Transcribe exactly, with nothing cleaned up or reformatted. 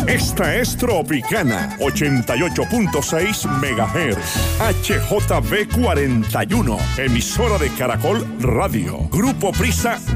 Esta es Tropicana, ochenta y ocho punto seis megahertz. H J B cuarenta y uno, emisora de Caracol Radio. Grupo Prisa